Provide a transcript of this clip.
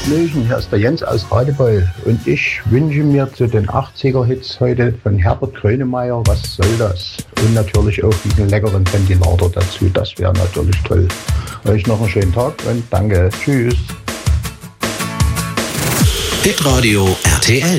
Hallöchen, hier ist der Jens aus Radebeul und ich wünsche mir zu den 80er-Hits heute von Herbert Grönemeyer, was soll das? Und natürlich auch diesen leckeren Ventilator dazu, das wäre natürlich toll. Euch noch einen schönen Tag und danke, tschüss. Hitradio RTL.